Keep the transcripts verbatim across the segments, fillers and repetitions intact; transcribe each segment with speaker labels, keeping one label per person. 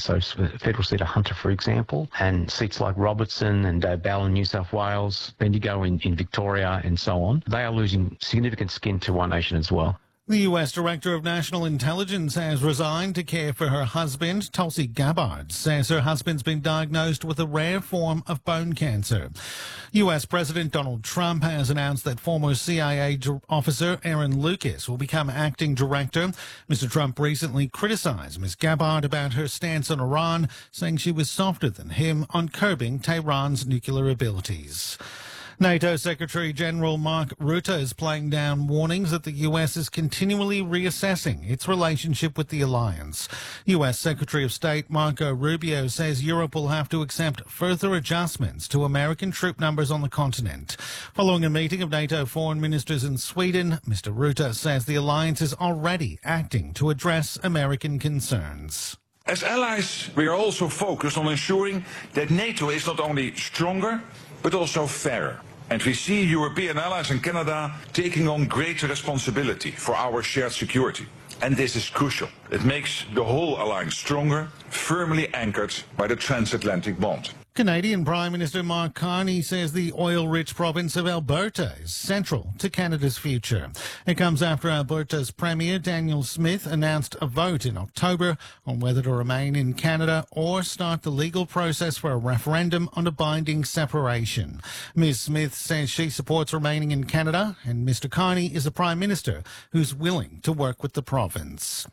Speaker 1: So federal seat of Hunter, for example, and seats like Robertson and Dobell in New South Wales, Bendigo in, in Victoria and so on, they are losing significant skin to One Nation as well.
Speaker 2: The U S Director of National Intelligence has resigned to care for her husband. Tulsi Gabbard says her husband's been diagnosed with a rare form of bone cancer. U S President Donald Trump has announced that former C I A officer Aaron Lucas will become acting director. Mister Trump recently criticized Miz Gabbard about her stance on Iran, saying she was softer than him on curbing Tehran's nuclear abilities. NATO Secretary-General Mark Rutte is playing down warnings that the U S is continually reassessing its relationship with the alliance. U S Secretary of State Marco Rubio says Europe will have to accept further adjustments to American troop numbers on the continent. Following a meeting of NATO foreign ministers in Sweden, Mister Rutte says the alliance is already acting to address American concerns.
Speaker 3: As allies, we are also focused on ensuring that NATO is not only stronger, but also fairer. And we see European allies and Canada taking on greater responsibility for our shared security. And this is crucial. It makes the whole alliance stronger, firmly anchored by the transatlantic bond.
Speaker 2: Canadian Prime Minister Mark Carney says the oil-rich province of Alberta is central to Canada's future. It comes after Alberta's Premier Daniel Smith announced a vote in October on whether to remain in Canada or start the legal process for a referendum on a binding separation. Miz Smith says she supports remaining in Canada, and Mister Carney is a Prime Minister who's willing to work with the province.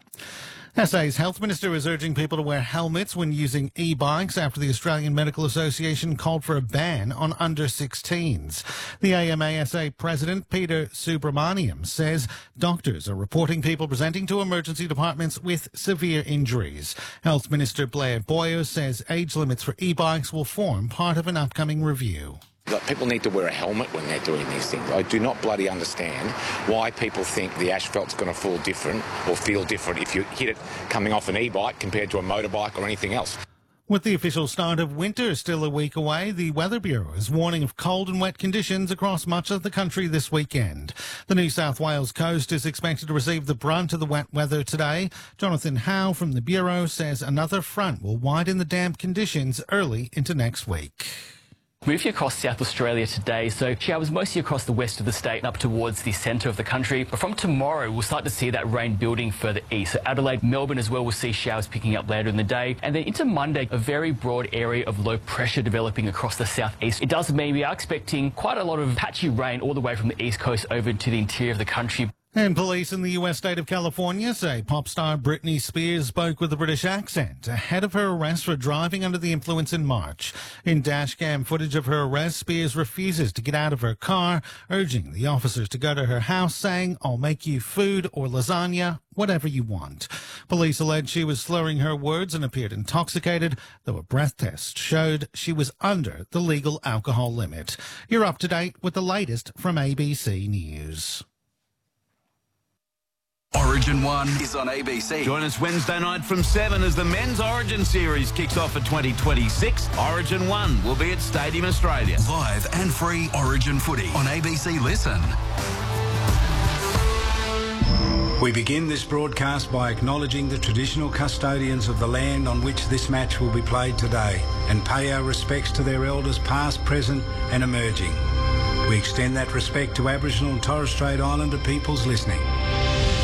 Speaker 2: S A's Health Minister is urging people to wear helmets when using e-bikes after the Australian Medical Association called for a ban on under sixteens. The A M A S A President, Peter Subramaniam, says doctors are reporting people presenting to emergency departments with severe injuries. Health Minister Blair Boyer says age limits for e-bikes will form part of an upcoming review.
Speaker 4: People need to wear a helmet when they're doing these things. I do not bloody understand why people think the asphalt's going to fall different or feel different if you hit it coming off an e-bike compared to a motorbike or anything else.
Speaker 2: With the official start of winter still a week away, the Weather Bureau is warning of cold and wet conditions across much of the country this weekend. The New South Wales coast is expected to receive the brunt of the wet weather today. Jonathan Howe from the Bureau says another front will widen the damp conditions early into next week.
Speaker 5: Moving across South Australia today, so showers mostly across the west of the state and up towards the centre of the country. But from tomorrow, we'll start to see that rain building further east. So Adelaide, Melbourne as well, we'll see showers picking up later in the day. And then into Monday, a very broad area of low pressure developing across the southeast. It does mean we are expecting quite a lot of patchy rain all the way from the east coast over to the interior of the country.
Speaker 2: And police in the U S state of California say pop star Britney Spears spoke with a British accent ahead of her arrest for driving under the influence in March. In dashcam footage of her arrest, Spears refuses to get out of her car, urging the officers to go to her house, saying, "I'll make you food or lasagna, whatever you want." Police allege she was slurring her words and appeared intoxicated, though a breath test showed she was under the legal alcohol limit. You're up to date with the latest from A B C News.
Speaker 6: Origin one is on A B C.
Speaker 7: Join us Wednesday night from seven as the Men's Origin Series kicks off for twenty twenty-six. Origin one will be at Stadium Australia.
Speaker 6: Live and free Origin footy on A B C Listen. We begin this broadcast by acknowledging the traditional custodians of the land on which this match will be played today and pay our respects to their elders past, present and emerging. We extend that respect to Aboriginal and Torres Strait Islander peoples listening.